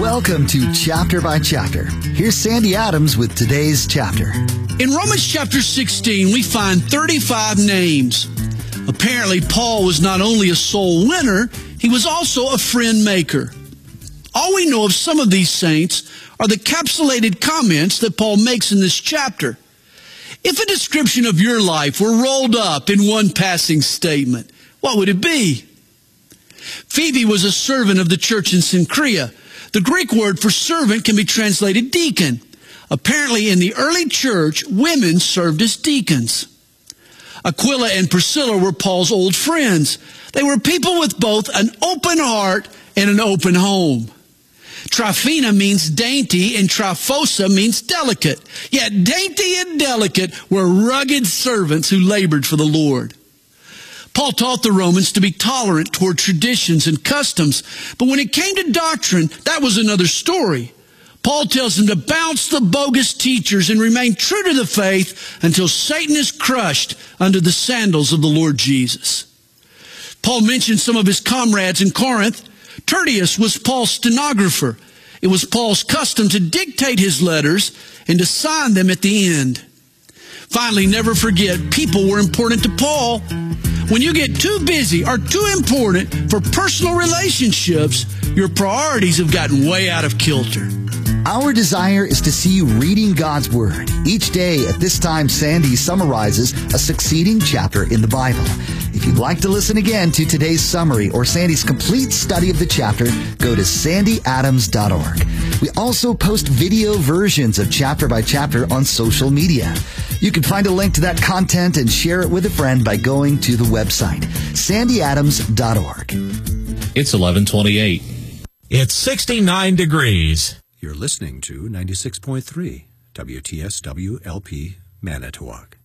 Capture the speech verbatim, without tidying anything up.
Welcome to Chapter by Chapter. Here's Sandy Adams with today's chapter. In Romans chapter sixteen, we find thirty-five names. Apparently, Paul was not only a soul winner, he was also a friend maker. All we know of some of these saints are the capsulated comments that Paul makes in this chapter. If a description of your life were rolled up in one passing statement, what would it be? Phoebe was a servant of the church in Cenchrea. The Greek word for servant can be translated deacon. Apparently, in the early church, women served as deacons. Aquila and Priscilla were Paul's old friends. They were people with both an open heart and an open home. Tryphena means dainty and Tryphosa means delicate. Yet dainty and delicate were rugged servants who labored for the Lord. Paul taught the Romans to be tolerant toward traditions and customs, but when it came to doctrine, that was another story. Paul tells them to bounce the bogus teachers and remain true to the faith until Satan is crushed under the sandals of the Lord Jesus. Paul mentioned some of his comrades in Corinth. Tertius was Paul's stenographer. It was Paul's custom to dictate his letters and to sign them at the end. Finally, never forget, people were important to Paul. When you get too busy or too important for personal relationships, your priorities have gotten way out of kilter. Our desire is to see you reading God's Word. Each day at this time, Sandy summarizes a succeeding chapter in the Bible. If you'd like to listen again to today's summary or Sandy's complete study of the chapter, go to sandy adams dot org. We also post video versions of chapter by chapter on social media. You can find a link to that content and share it with a friend by going to the website, sandy adams dot org. It's eleven twenty-eight. It's sixty-nine degrees. You're listening to ninety-six point three W T S W L P Manitowoc.